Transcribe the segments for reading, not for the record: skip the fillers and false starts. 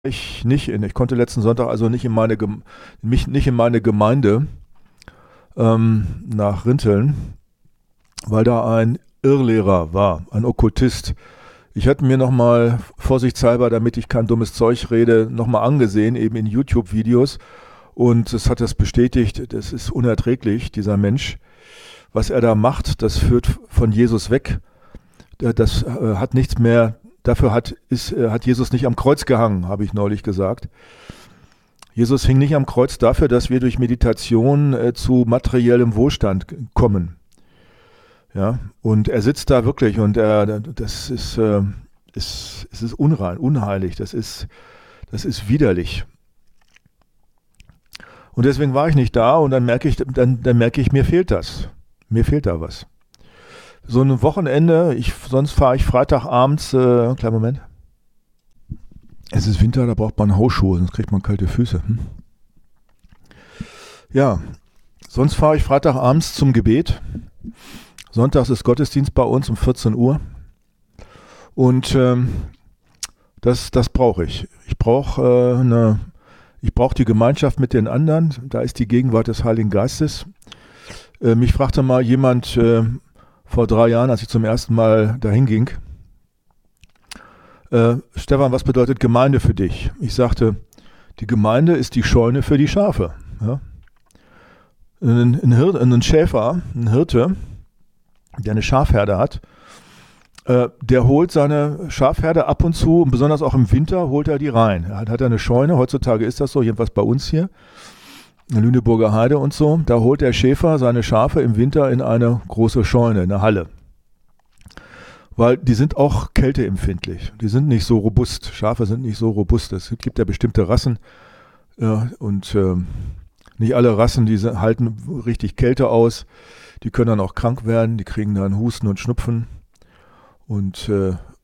Ich konnte letzten Sonntag also nicht in meine Gemeinde nach Rinteln, weil da ein Irrlehrer war, ein Okkultist. Ich hatte mir nochmal vorsichtshalber, damit ich kein dummes Zeug rede, nochmal angesehen, eben in YouTube-Videos. Und es hat das bestätigt, das ist unerträglich, dieser Mensch. Was er da macht, das führt von Jesus weg. Das hat nichts mehr, dafür hat Jesus nicht am Kreuz gehangen, habe ich neulich gesagt. Jesus hing nicht am Kreuz dafür, dass wir durch Meditation zu materiellem Wohlstand kommen. Ja, und er sitzt da wirklich und das ist unrein, unheilig, das ist widerlich. Und deswegen war ich nicht da und dann merke ich, mir fehlt das. Mir fehlt da was. So ein Wochenende, sonst fahre ich Freitagabends, kleinen Moment. Es ist Winter, da braucht man Hausschuhe, sonst kriegt man kalte Füße. Ja, sonst fahre ich Freitagabends zum Gebet. Sonntags ist Gottesdienst bei uns um 14 Uhr. Und das brauche ich. Ich brauche die Gemeinschaft mit den anderen. Da ist die Gegenwart des Heiligen Geistes. Mich fragte mal jemand vor 3 Jahren, als ich zum ersten Mal dahin ging, Stefan, was bedeutet Gemeinde für dich? Ich sagte, die Gemeinde ist die Scheune für die Schafe. Ja? Ein Schäfer, ein Hirte, der eine Schafherde hat, der holt seine Schafherde ab und zu, und besonders auch im Winter, holt er die rein. Er hat eine Scheune, heutzutage ist das so, jedenfalls bei uns hier, in der Lüneburger Heide und so, da holt der Schäfer seine Schafe im Winter in eine große Scheune, eine Halle. Weil die sind auch kälteempfindlich, die sind nicht so robust, Schafe sind nicht so robust, es gibt ja bestimmte Rassen und nicht alle Rassen, die halten richtig Kälte aus, die können dann auch krank werden, die kriegen dann Husten und Schnupfen. Und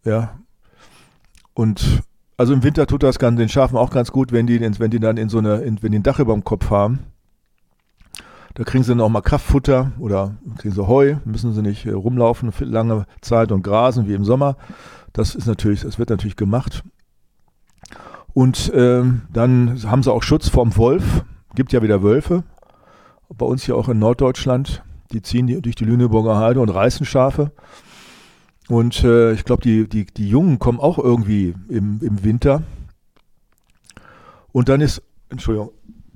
und also im Winter tut das den Schafen auch ganz gut, wenn die dann wenn die ein Dach über dem Kopf haben. Da kriegen sie dann auch mal Kraftfutter oder kriegen sie Heu, müssen sie nicht rumlaufen für lange Zeit und grasen wie im Sommer. Das wird natürlich gemacht. Und dann haben sie auch Schutz vorm Wolf. Gibt ja wieder Wölfe. Bei uns hier auch in Norddeutschland. Die ziehen durch die Lüneburger Heide und reißen Schafe. Und ich glaube, die Jungen kommen auch irgendwie im Winter. Und dann ist, Entschuldigung.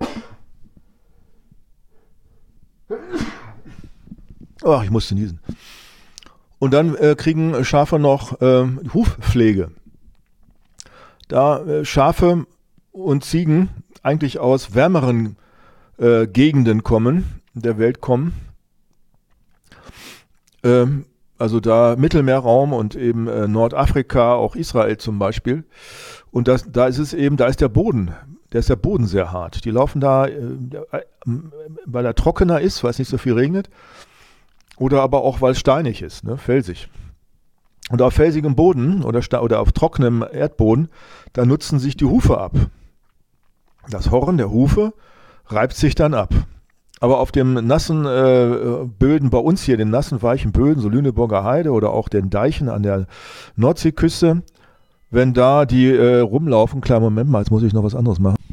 Ach, ich musste niesen. Und dann kriegen Schafe noch Hufpflege. Da Schafe und Ziegen eigentlich aus wärmeren Gegenden der Welt kommen, also da Mittelmeerraum und eben Nordafrika, auch Israel zum Beispiel. Und da ist der Boden sehr hart. Die laufen da, weil er trockener ist, weil es nicht so viel regnet, oder aber auch, weil es steinig ist, ne, felsig. Und auf felsigem Boden oder auf trockenem Erdboden, da nutzen sich die Hufe ab. Das Horn der Hufe reibt sich dann ab. Aber auf dem nassen Böden bei uns hier, den nassen, weichen Böden, so Lüneburger Heide oder auch den Deichen an der Nordseeküste, wenn da die rumlaufen, kleinen Moment mal, jetzt muss ich noch was anderes machen.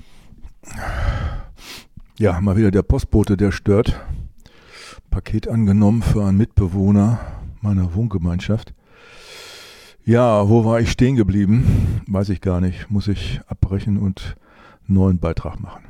Ja, mal wieder der Postbote, der stört. Paket angenommen für einen Mitbewohner meiner Wohngemeinschaft. Ja, wo war ich stehen geblieben? Weiß ich gar nicht. Muss ich abbrechen und einen neuen Beitrag machen.